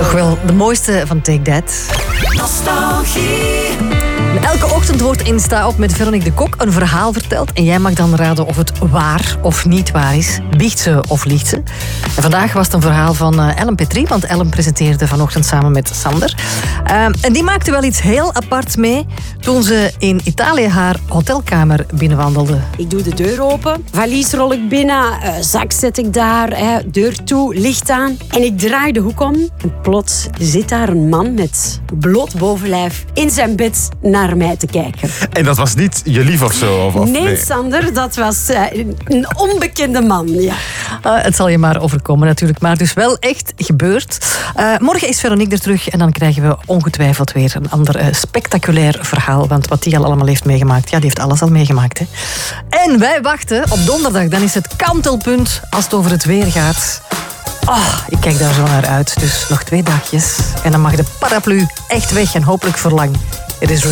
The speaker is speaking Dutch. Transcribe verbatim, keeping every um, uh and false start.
Toch wel de mooiste van Take That. Nostalgie. Elke ochtend wordt Insta op met Veronique de Kok een verhaal verteld. En jij mag dan raden of het waar of niet waar is. Biecht ze of liegt ze? En vandaag was het een verhaal van uh, Ellen Petrie. Want Ellen presenteerde vanochtend samen met Sander. Uh, en die maakte wel iets heel apart mee toen ze in Italië haar hotelkamer binnenwandelde. Ik doe de deur open, valies rol ik binnen, uh, zak zet ik daar, hè, deur toe, licht aan. En ik draai de hoek om en plots zit daar een man met bloot bovenlijf in zijn bed naar mij te kijken. En dat was niet je lief of zo? Of, of nee, nee, Sander, dat was uh, een onbekende man. Ja. Uh, het zal je maar overkomen natuurlijk, maar dus wel echt gebeurd. Uh, morgen is Veronique er terug en dan krijgen we ongetwijfeld weer een ander uh, spectaculair verhaal. Want wat die al allemaal heeft meegemaakt, ja, die heeft alles al meegemaakt. Hè. En wij wachten op donderdag, dan is het kantelpunt als het over het weer gaat. Oh, ik kijk daar zo naar uit. Dus nog twee dagjes en dan mag de paraplu echt weg en hopelijk voor lang. Het is